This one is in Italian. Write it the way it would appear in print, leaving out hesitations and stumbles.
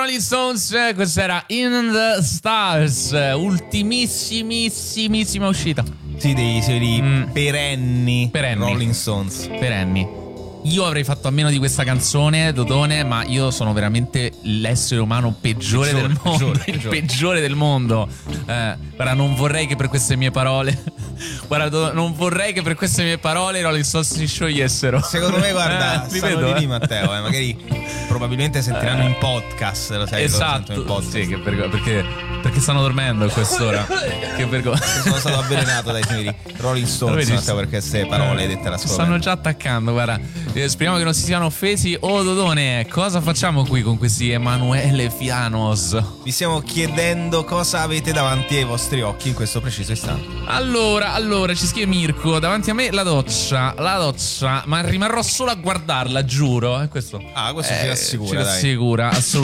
Rolling Stones, questa era In the Stars, ultimissimissima uscita. Sì, dei perenni Rolling Stones. Perenni. Io avrei fatto a meno di questa canzone, Dodone, ma io sono veramente l'essere umano peggiore del mondo. Il peggiore del mondo. Guarda, non vorrei che per queste mie parole non vorrei che per queste mie parole i Rolling Stones si sciogliessero. Secondo me, guarda, stanno lì, Matteo, magari probabilmente sentiranno in podcast, lo sai. Esatto, in podcast. sì, perché stanno dormendo a quest'ora. Che vergogna. Sono stato avvelenato dai signori Rolling Stones, Matteo, per queste parole dette alla scuola. Stanno già attaccando, guarda. Speriamo che non si siano offesi. Oh, Dodone, cosa facciamo qui con questi Emanuele Fianos? Vi stiamo chiedendo cosa avete davanti ai vostri occhi in questo preciso istante. Allora, ci scrive Mirko, davanti a me la doccia, ma rimarrò solo a guardarla, giuro. Questo ci rassicura, assolutamente.